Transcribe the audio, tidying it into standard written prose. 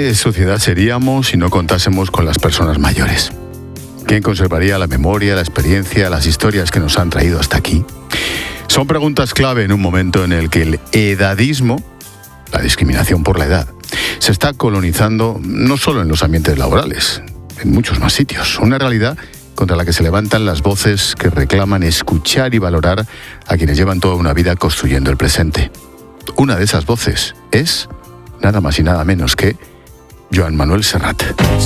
¿Qué sociedad seríamos si no contásemos con las personas mayores? ¿Quién conservaría la memoria, la experiencia, las historias que nos han traído hasta aquí? Son preguntas clave en un momento en el que el edadismo, la discriminación por la edad, se está colonizando no solo en los ambientes laborales, en muchos más sitios. Una realidad contra la que se levantan las voces que reclaman escuchar y valorar a quienes llevan toda una vida construyendo el presente. Una de esas voces es nada más y nada menos que Joan Manuel Serrat.